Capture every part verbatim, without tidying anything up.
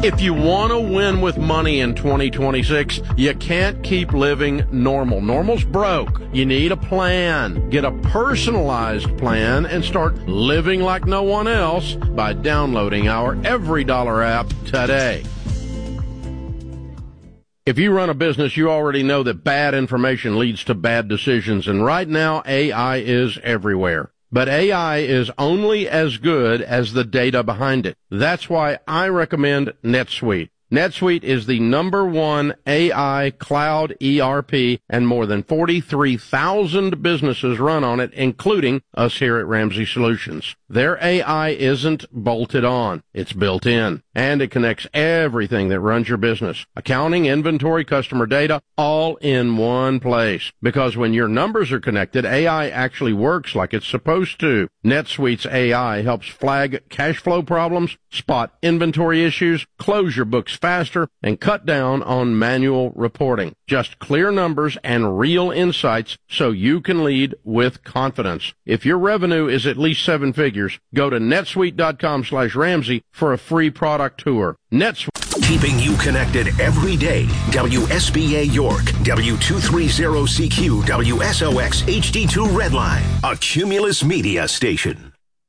If you want to win with money in twenty twenty-six, you can't keep living normal. Normal's broke. You need a plan. Get a personalized plan and start living like no one else by downloading our Every Dollar app today. If you run a business, you already know that bad information leads to bad decisions, and right now A I is everywhere. But A I is only as good as the data behind it. That's why I recommend NetSuite. NetSuite is the number one A I cloud E R P, and more than forty-three thousand businesses run on it, including us here at Ramsey Solutions. Their A I isn't bolted on. It's built in, and it connects everything that runs your business. Accounting, inventory, customer data, all in one place. Because when your numbers are connected, A I actually works like it's supposed to. NetSuite's A I helps flag cash flow problems, spot inventory issues, close your books faster, and cut down on manual reporting. Just clear numbers and real insights so you can lead with confidence. If your revenue is at least seven figures, go to netsuite.com slash Ramsey for a free product tour. NetSuite. Keeping you connected every day. W S B A York, W two thirty C Q, W S O X H D two Redline, a Cumulus Media station.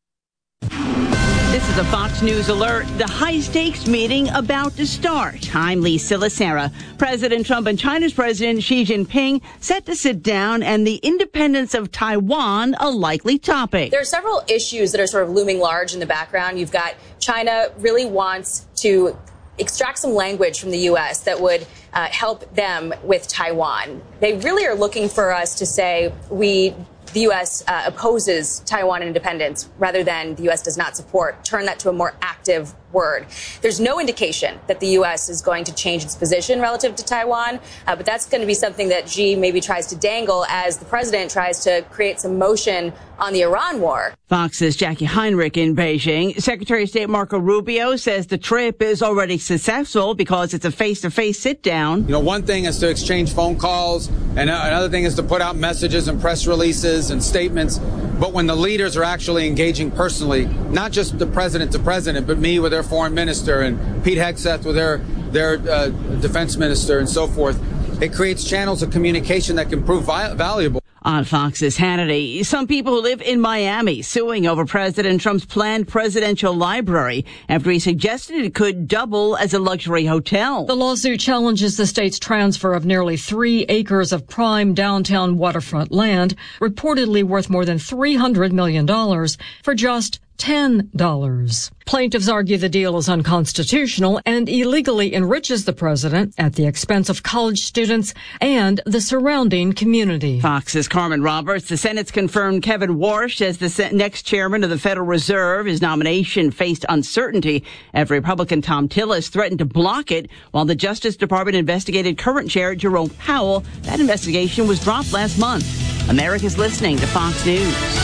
This is a Fox News alert. The high-stakes meeting about to start. I'm Lisa Lacera. President Trump and China's President Xi Jinping set to sit down, and the independence of Taiwan a likely topic. There are several issues that are sort of looming large in the background. You've got China really wants to extract some language from the U S that would uh, help them with Taiwan. They really are looking for us to say we the U S uh, opposes Taiwan independence rather than the U S does not support, turn that to a more active word. There's no indication that the U S is going to change its position relative to Taiwan, uh, but that's going to be something that Xi maybe tries to dangle as the president tries to create some motion on the Iran war. Fox's Jackie Heinrich in Beijing. Secretary of State Marco Rubio says the trip is already successful because it's a face-to-face sit-down. You know, one thing is to exchange phone calls, and another thing is to put out messages and press releases and statements. But when the leaders are actually engaging personally, not just the president to president, but me with their foreign minister and Pete Hegseth with their their uh, defense minister and so forth, it creates channels of communication that can prove vi- valuable. On Fox's Hannity, some people who live in Miami suing over President Trump's planned presidential library after he suggested it could double as a luxury hotel. The lawsuit challenges the state's transfer of nearly three acres of prime downtown waterfront land, reportedly worth more than three hundred million dollars, for just ten dollars. Plaintiffs argue the deal is unconstitutional and illegally enriches the president at the expense of college students and the surrounding community. Fox's Carmen Roberts. The Senate's confirmed Kevin Warsh as the next chairman of the Federal Reserve. His nomination faced uncertainty after Republican Tom Tillis threatened to block it while the Justice Department investigated current chair Jerome Powell. That investigation was dropped last month. America's listening to Fox News.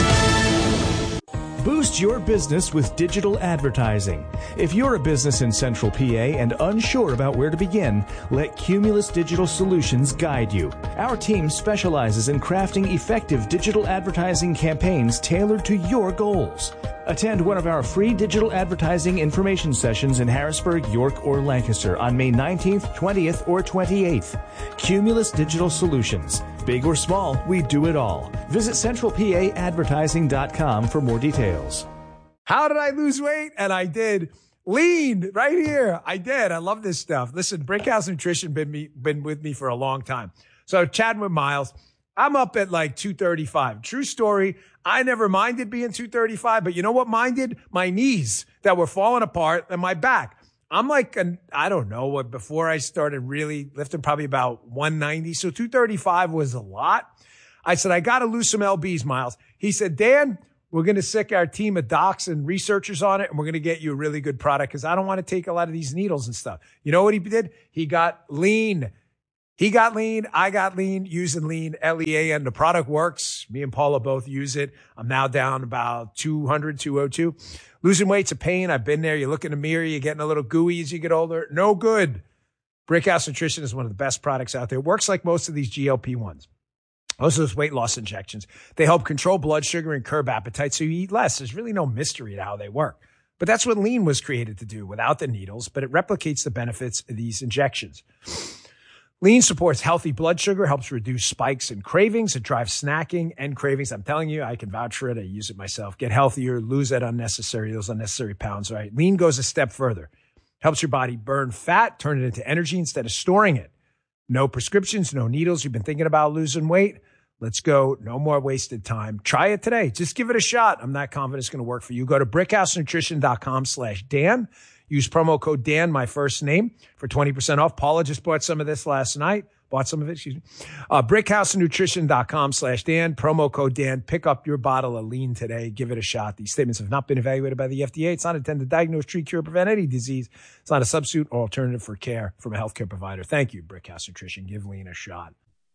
Boost your business with digital advertising. If you're a business in Central P A and unsure about where to begin, let Cumulus Digital Solutions guide you. Our team specializes in crafting effective digital advertising campaigns tailored to your goals. Attend one of our free digital advertising information sessions in Harrisburg, York, or Lancaster on May nineteenth, twentieth, or twenty-eighth. Cumulus Digital Solutions. Big or small, we do it all. Visit central p a advertising dot com for more details. How did I lose weight? And I did. Lean right here. I did. I love this stuff. Listen, Brickhouse Nutrition been me, been with me for a long time. So chatting with Miles, I'm up at like two thirty-five. True story. I never minded being two thirty-five, but you know what minded? My knees that were falling apart and my back. I'm like, an, I don't know what, before I started really lifting, probably about one ninety. So two thirty-five was a lot. I said, I got to lose some L Bs, Miles. He said, Dan, we're going to sick our team of docs and researchers on it, and we're going to get you a really good product because I don't want to take a lot of these needles and stuff. You know what he did? He got lean. He got lean. I got lean using lean, L E A N. The product works. Me and Paula both use it. I'm now down about two hundred, two oh two. Losing weight's a pain. I've been there. You look in the mirror, you're getting a little gooey as you get older. No good. Brickhouse Nutrition is one of the best products out there. It works like most of these G L P ones. Most of those weight loss injections. They help control blood sugar and curb appetite so you eat less. There's really no mystery to how they work. But that's what lean was created to do without the needles, but it replicates the benefits of these injections. Lean supports healthy blood sugar, helps reduce spikes and cravings. It drives snacking and cravings. I'm telling you, I can vouch for it. I use it myself. Get healthier, lose that unnecessary, those unnecessary pounds, right? Lean goes a step further. Helps your body burn fat, turn it into energy instead of storing it. No prescriptions, no needles. You've been thinking about losing weight? Let's go. No more wasted time. Try it today. Just give it a shot. I'm not confident it's going to work for you. Go to brickhousenutrition.com slash Dan. Use promo code Dan, my first name, for twenty percent off. Paula just bought some of this last night. Bought some of it, excuse me. Uh, brickhousenutrition.com slash Dan. Promo code Dan. Pick up your bottle of lean today. Give it a shot. These statements have not been evaluated by the F D A. It's not intended to diagnose, treat, cure, or prevent any disease. It's not a substitute or alternative for care from a healthcare provider. Thank you, Brickhouse Nutrition. Give lean a shot.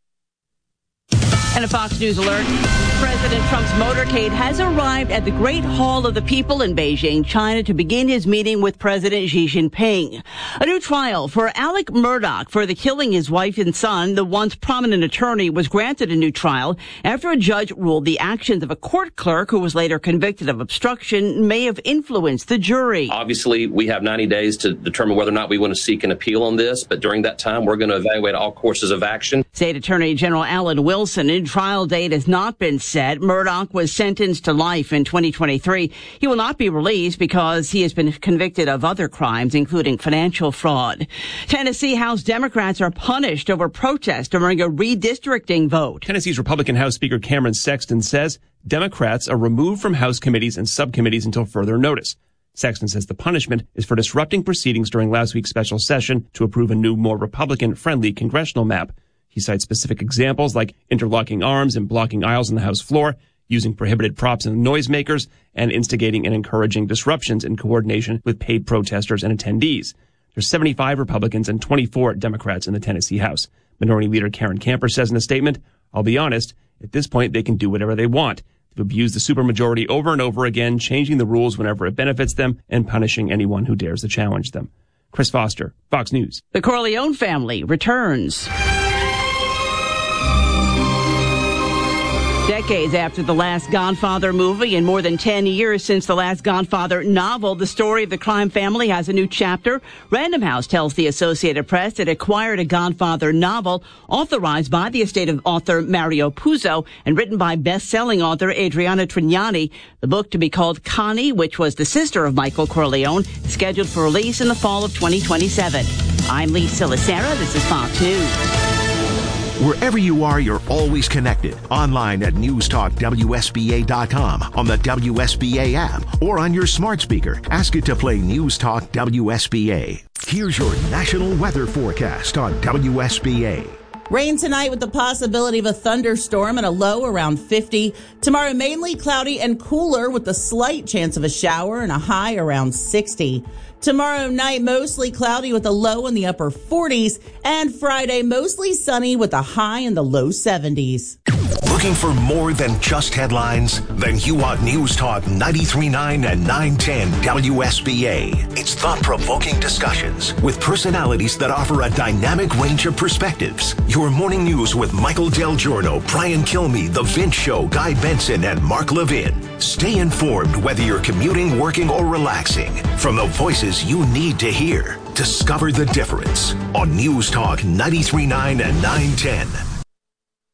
And a Fox News alert. President Trump's motorcade has arrived at the Great Hall of the People in Beijing, China, to begin his meeting with President Xi Jinping. A new trial for Alec Murdaugh for the killing his wife and son, the once prominent attorney, was granted a new trial after a judge ruled the actions of a court clerk who was later convicted of obstruction may have influenced the jury. Obviously, we have ninety days to determine whether or not we want to seek an appeal on this, but during that time, we're going to evaluate all courses of action. State Attorney General Alan Wilson, in trial date has not been set. Murdaugh was sentenced to life in twenty twenty-three. He will not be released because he has been convicted of other crimes, including financial fraud. Tennessee House Democrats are punished over protest during a redistricting vote. Tennessee's Republican House Speaker Cameron Sexton says Democrats are removed from House committees and subcommittees until further notice. Sexton says the punishment is for disrupting proceedings during last week's special session to approve a new, more Republican-friendly congressional map. He cites specific examples like interlocking arms and blocking aisles on the House floor, using prohibited props and noisemakers, and instigating and encouraging disruptions in coordination with paid protesters and attendees. There's seventy-five Republicans and twenty-four Democrats in the Tennessee House. Minority Leader Karen Camper says in a statement, "I'll be honest, at this point they can do whatever they want. They've abused the supermajority over and over again, changing the rules whenever it benefits them and punishing anyone who dares to challenge them." Chris Foster, Fox News. The Corleone family returns. Decades after the last Godfather movie and more than ten years since the last Godfather novel, the story of the crime family has a new chapter. Random House tells the Associated Press it acquired a Godfather novel authorized by the estate of author Mario Puzo and written by best-selling author Adriana Trignani. The book, to be called Connie, which was the sister of Michael Corleone, is scheduled for release in the fall of twenty twenty-seven. I'm Lee Silasera. This is Fox News. Wherever you are, you're always connected. Online at news talk W S B A dot com, on the W S B A app, or on your smart speaker. Ask it to play News Talk W S B A. Here's your national weather forecast on W S B A. Rain tonight with the possibility of a thunderstorm and a low around fifty. Tomorrow mainly cloudy and cooler with a slight chance of a shower and a high around sixty. Tomorrow night mostly cloudy with a low in the upper forties. And Friday mostly sunny with a high in the low seventies. Looking for more than just headlines? Then you want News Talk ninety-three point nine and nine ten W S B A. It's thought-provoking discussions with personalities that offer a dynamic range of perspectives. Your morning news with Michael Del Giorno, Brian Kilmeade, The Vince Show, Guy Benson, and Mark Levin. Stay informed whether you're commuting, working, or relaxing. From the voices you need to hear, discover the difference on News Talk ninety-three point nine and nine ten.